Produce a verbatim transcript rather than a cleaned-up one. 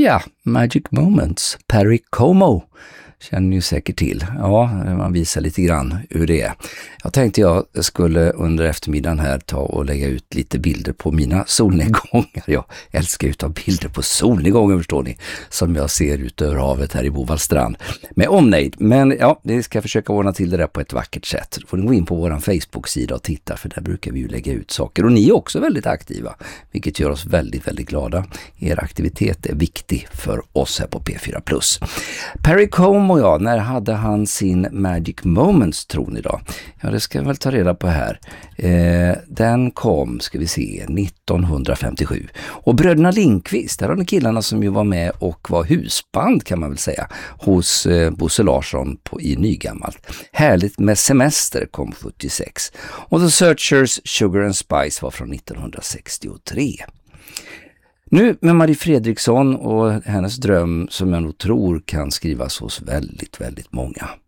Ja, Magic Moments, Perry Como känner ni ju säkert till. Ja, man visar lite grann hur det är. Jag tänkte jag skulle under eftermiddagen här ta och lägga ut lite bilder på mina solnedgångar. Jag älskar ju att ta bilder på solnedgångar, förstår ni, som jag ser ut över havet här i Bovallstrand med omnejd. Men ja, det ska jag försöka ordna till det där på ett vackert sätt. Då får ni gå in på vår Facebook-sida och titta, för där brukar vi ju lägga ut saker. Och ni är också väldigt aktiva, vilket gör oss väldigt, väldigt glada. Er aktivitet är viktig för oss här på P fyra plus. Perry Como, ja, när hade han sin Magic Moments, tror ni då? Ja, det ska jag väl ta reda på här. Eh, den kom, ska vi se, nittonhundrafemtiosju. Och bröderna Lindqvist, där har ni killarna som ju var med och var husband, kan man väl säga, hos eh, Bosse Larsson på, i Nygammalt. Härligt med semester kom sjuttiosex. Och The Searchers Sugar and Spice var från nittonhundrasextiotre. Nu med Marie Fredriksson och hennes dröm, som jag nog tror kan skrivas hos väldigt, väldigt många.